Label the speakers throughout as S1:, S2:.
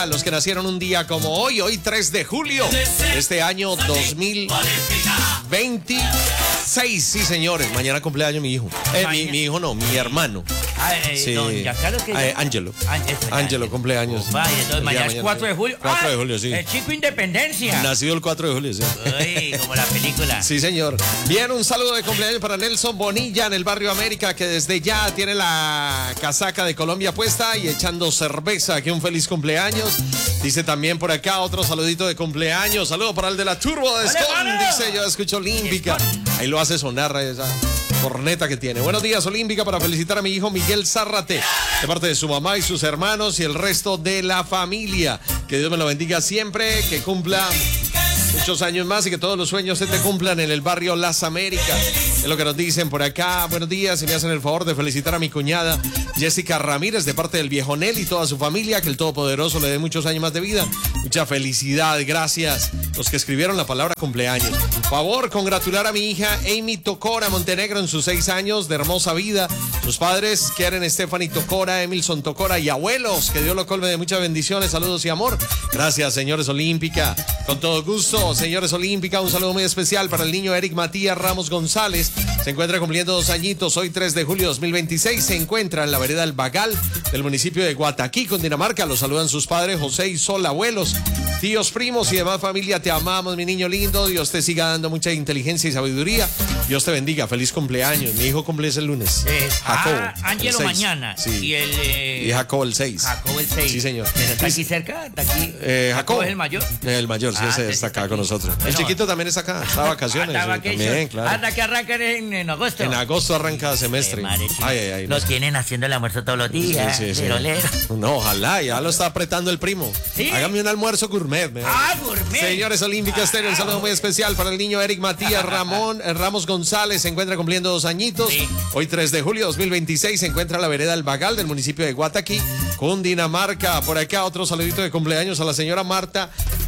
S1: Olímpica, los que nacieron un día como hoy 3 de julio, este año 2026. Sí, señores, mañana cumpleaños mi hijo. Mi hijo no, mi hermano.
S2: Sí. Don Giancarlo,
S1: Ángelo. Ángelo cumpleaños.
S2: Vaya, entonces mañana es 4 de julio.
S1: 4 de julio, sí.
S2: El chico Independencia.
S1: Nacido el 4 de julio, sí.
S2: Uy, como la película.
S1: Sí, señor. Bien, un saludo de cumpleaños para Nelson Bonilla en el barrio América, que desde ya tiene la casaca de Colombia puesta y echando cerveza. Aquí un feliz cumpleaños. Dice también por acá otro saludito de cumpleaños. Saludo para el de la Turbo de Scon. Dice, yo escucho Olímpica. Ahí lo hace sonar esa corneta que tiene. Buenos días, Olímpica, para felicitar a mi hijo Miguel Zárrate, de parte de su mamá y sus hermanos y el resto de la familia. Que Dios me lo bendiga siempre, que cumpla muchos años más y que todos los sueños se te cumplan en el barrio Las Américas. Es lo que nos dicen por acá. Buenos días, y me hacen el favor de felicitar a mi cuñada Jessica Ramírez, de parte del viejo Nel y toda su familia. Que el Todopoderoso le dé muchos años más de vida. Mucha felicidad, gracias. Los que escribieron la palabra cumpleaños. Favor, congratular a mi hija Amy Tocora Montenegro en sus 6 años de hermosa vida. Sus padres, Karen Stephanie Tocora, Emilson Tocora y abuelos. Que Dios lo colme de muchas bendiciones, saludos y amor. Gracias, señores Olímpica. Con todo gusto, señores Olímpica, un saludo muy especial para el niño Eric Matías Ramos González. Se encuentra cumpliendo 2 añitos. Hoy 3 de julio 2026 se encuentra en la vereda El Bagal del municipio de Guataquí, Cundinamarca. Los saludan sus padres José y Sol, abuelos, tíos, primos y demás familia. Te amamos, mi niño lindo. Dios te siga dando mucha inteligencia y sabiduría. Dios te bendiga. Feliz cumpleaños. Mi hijo cumple el lunes. Jacobo.
S2: Ángelo mañana.
S1: Sí.
S2: Y
S1: Jacobo el 6.
S2: Jacobo el 6.
S1: Sí, señor.
S2: Pero está aquí cerca. Está aquí.
S1: Jacobo
S2: es el mayor.
S1: El mayor, sí, ese está acá con nosotros.
S2: Bueno,
S1: el chiquito también está acá. Está de vacaciones. También, claro.
S2: Hasta que arrancan en agosto.
S1: En agosto arranca semestre.
S2: Ay, lo tienen haciendo el almuerzo todos los días.
S1: Sí.
S2: Rolero.
S1: No, ojalá, ya lo está apretando el primo.
S2: ¿Sí?
S1: Hágame un almuerzo gourmet.
S2: Gourmet.
S1: Señores Olímpicas, un saludo muy especial para el niño Eric Matías Ramos González. Se encuentra cumpliendo 2 añitos. Sí. Hoy 3 de julio 2026 se encuentra en la vereda El Bagal del municipio de Guataquí, Cundinamarca. Por acá otro saludito de cumpleaños a la señora Marta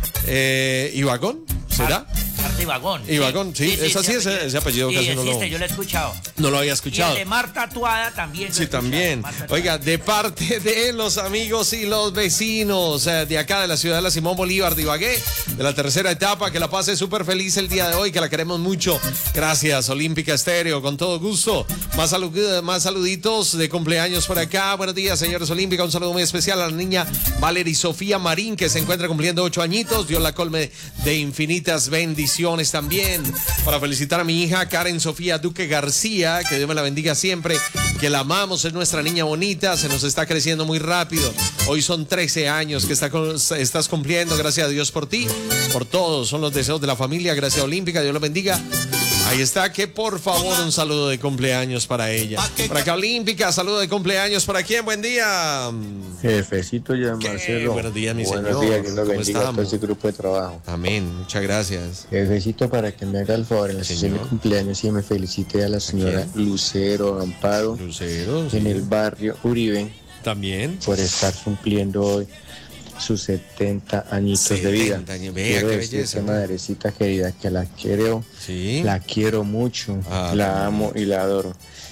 S1: Ibagón. ¿Será?
S2: Marta Ibagón.
S1: Ibagón, sí. Es así, ese apellido casi no lo...
S2: yo lo he escuchado.
S1: No lo había escuchado.
S2: Y el de Marta Atuada también.
S1: Sí, también. Oiga, de parte de los amigos y los vecinos de acá de la ciudad de la Simón Bolívar de Ibagué, de la tercera etapa, que la pase súper feliz el día de hoy, que la queremos mucho. Gracias, Olímpica Estéreo, con todo gusto. Más saluditos de cumpleaños por acá. Buenos días, señores Olímpica. Un saludo muy especial a la niña Valery Sofía Marín, que se encuentra cumpliendo 8 añitos. Dios la colme de infinitas bendiciones también. Para felicitar a mi hija Karen Sofía Duque García, que Dios me la bendiga siempre, que la amamos, es nuestra niña bonita, se nos está creciendo muy rápido. Hoy son 13 años que estás cumpliendo. Gracias a Dios por ti, por todos, son los deseos de la familia. Gracias Olímpica, Dios lo bendiga. Ahí está, que por favor un saludo de cumpleaños para ella. Para acá Olímpica, saludo de cumpleaños. ¿Para quién? Buen día.
S3: Jefecito ya, Marcelo.
S1: Buenos días, mi señor.
S3: Buenos días, que lo bendiga a todo este grupo de trabajo.
S1: Amén, muchas gracias.
S3: Jefecito, para que me haga el favor en la sesión de cumpleaños y me felicite a la señora Lucero Amparo.
S1: Lucero,
S3: en el barrio Uribe.
S1: También.
S3: Por estar cumpliendo hoy sus 70 añitos de vida.
S1: Quiero
S3: decirte, madrecita querida, que la quiero,
S1: ¿sí?
S3: La quiero mucho, la amo y la adoro.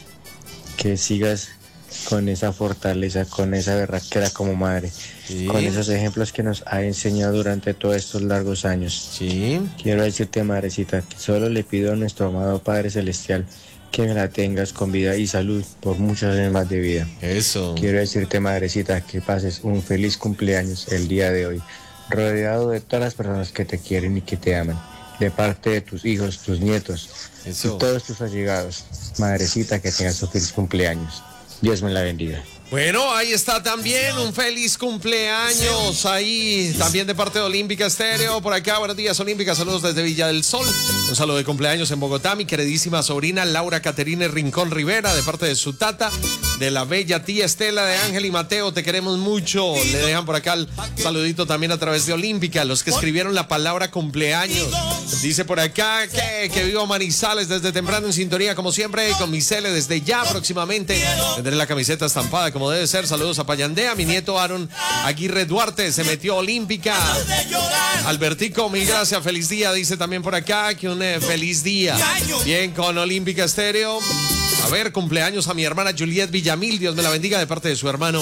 S3: Que sigas con esa fortaleza, con esa berraquera como madre, ¿sí? Con esos ejemplos que nos ha enseñado durante todos estos largos años.
S1: ¿Sí?
S3: Quiero decirte, madrecita, que solo le pido a nuestro amado Padre Celestial que me la tengas con vida y salud por muchos años más de vida.
S1: Eso.
S3: Quiero decirte, madrecita, que pases un feliz cumpleaños el día de hoy, rodeado de todas las personas que te quieren y que te aman, de parte de tus hijos, tus nietos y todos tus allegados. Madrecita, que tengas un feliz cumpleaños. Dios me la bendiga.
S1: Bueno, ahí está también un feliz cumpleaños ahí también de parte de Olímpica Estéreo. Por acá, buenos días Olímpica, saludos desde Villa del Sol. Un saludo de cumpleaños en Bogotá, mi queridísima sobrina Laura Caterine Rincón Rivera, de parte de su tata, de la bella tía Estela, de Ángel y Mateo, te queremos mucho. Le dejan por acá el saludito también a través de Olímpica, los que escribieron la palabra cumpleaños. Dice por acá que vivo Manizales desde temprano en sintonía, como siempre, con mi Cele desde ya próximamente. Tendré la camiseta estampada como debe ser. Saludos a Payandea, mi nieto Aaron Aguirre Duarte se metió Olímpica. Albertico, mil gracias, feliz día, dice también por acá que un feliz día. Bien, con Olímpica Estéreo. A ver, cumpleaños a mi hermana Juliet Villamil, Dios me la bendiga, de parte de su hermano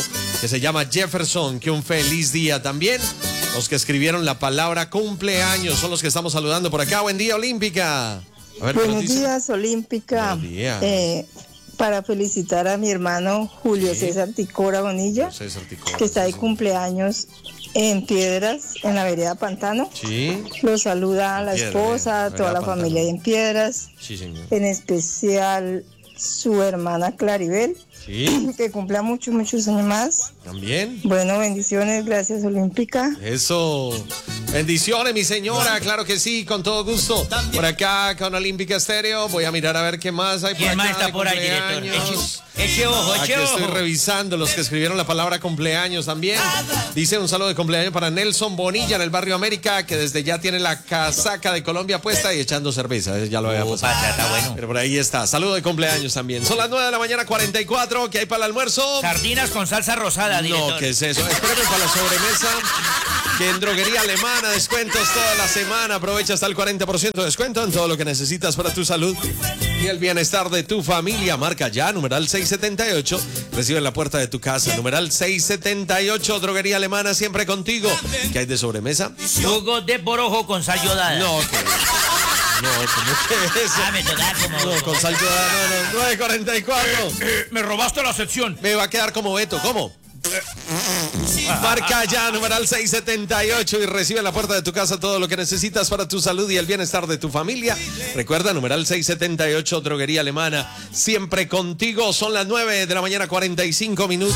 S1: que se llama Jefferson, que un feliz día también. Los que escribieron la palabra cumpleaños son los que estamos saludando por acá. Buen día, Olímpica. A ver,
S4: buenos días, Olímpica.
S1: Buenos días.
S4: Para felicitar a mi hermano Julio César Ticora Bonilla, que está de cumpleaños en Piedras, en la vereda Pantano.
S1: Sí.
S4: Lo saluda a la esposa, a toda la familia ahí en Piedras.
S1: Sí, señor.
S4: En especial su hermana Claribel.
S1: Sí.
S4: Que cumpla muchos años más.
S1: También.
S4: Bueno, bendiciones, gracias, Olímpica.
S1: Eso. Bendiciones, mi señora, claro que sí, con todo gusto. Por acá con Olímpica Estéreo, voy a mirar a ver qué más hay por acá.
S2: ¿Quién más está por ahí, director? Eche ojo,
S1: Aquí estoy revisando los que escribieron la palabra cumpleaños también. Dice un saludo de cumpleaños para Nelson Bonilla en el barrio América, que desde ya tiene la casaca de Colombia puesta y echando cerveza. Ya lo había pasado.
S2: Está bueno.
S1: Pero por ahí está. Saludo de cumpleaños también. Son las 9 de la mañana, 44. ¿Qué hay para el almuerzo?
S2: Sardinas con salsa rosada, director.
S1: No, ¿qué es eso? Espérame para la sobremesa. Que en Droguería Alemana, descuentos toda la semana. Aprovecha hasta el 40% de descuento en todo lo que necesitas para tu salud y el bienestar de tu familia. Marca ya, numeral 678. Recibe en la puerta de tu casa. Numeral 678. Droguería Alemana, siempre contigo. ¿Qué hay de sobremesa?
S2: Jugo de borojo con sal yodada.
S1: No, que... No, ¿cómo que eso?
S2: Me toca como...
S1: No, con sal yodada, no. 9:44.
S2: Me robaste la sección.
S1: Me va a quedar como Beto. ¿Cómo? Marca ya, numeral 678 y recibe en la puerta de tu casa todo lo que necesitas para tu salud y el bienestar de tu familia. Recuerda, numeral 678, Droguería Alemana, siempre contigo. Son las 9 de la mañana, 45 minutos.